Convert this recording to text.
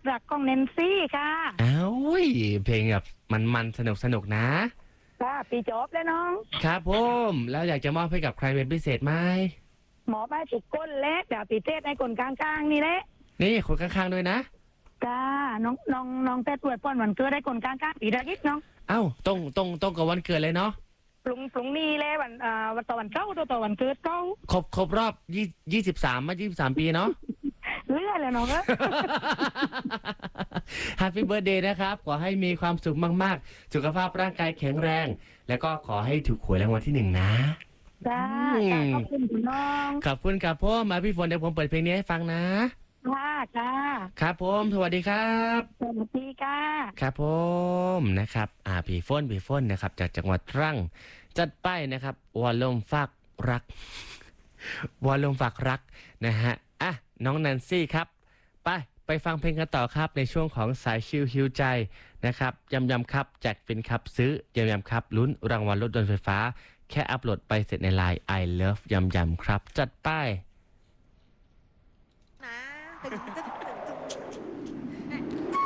รักของแนนซี่ค่ะอ้าวเพลงแบบมันสนุกนะค่ะปีจบแล้วน้องครับผมแล้วอยากจะมอบให้กับใครเป็นพิเศษไหมหมอไปจุกก้นและเดี๋ยวปีเทศให้คนกลางๆนี่แหละนี่คนข้างๆด้วยนะจ้าน้องแต่ตรวจป้อนวันเกิดได้คนกลางๆปีระยิบน้องเอ้าตรงกับวันเกิดเลยเนาะปรุงนี้เลยวันต่อวันเก้าต่อวันเกิดเก้าครบรอบ23 ปีเนาะเลื่อยเลยน้อง Happy Birthday นะครับขอให้มีความสุขมากๆสุขภาพร่างกายแข็งแรงแล้วก็ขอให้ถูกหวยรางวัลที่1นะจ้าขอบคุณคุณน้องขอบคุณครับพ่อมาพี่ฝนเดี๋ยวผมเปิดเพลงนี้ให้ฟังนะค่ะครับผมสวัสดีครับสวัสดีค่ะครับผมนะครับพี่ฝนนะครับจากจังหวัดตรังจัดไปนะครับวอลลุ่มฝากรักวอลลุ่มฝากรักนะฮะน้องแนนซี่ครับไปฟังเพลงกันต่อครับในช่วงของสายชิลฮิวใจนะครับยำครับแจกฟินครับซื้อยำครับลุ้นรางวัลรถยนต์ไฟฟ้าแค่อัปโหลดไปเสร็จในไลน์ I love ยำครับจัดไปนะ